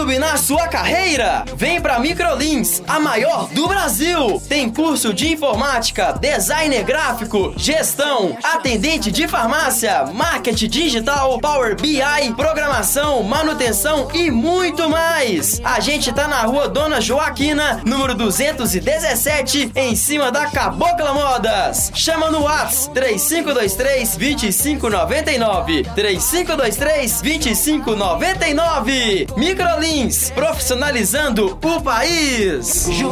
turbinar sua carreira? Vem pra Microlins, a maior do Brasil. Tem curso de informática, designer gráfico, gestão, atendente de farmácia, marketing digital, Power BI, programação, manutenção e muito mais. A gente tá na rua Dona Joaquina, número 217, em cima da Cabocla Modas. Chama no WhatsApp 3523-2599. 3523-2599. Microlins, profissionalizando o país.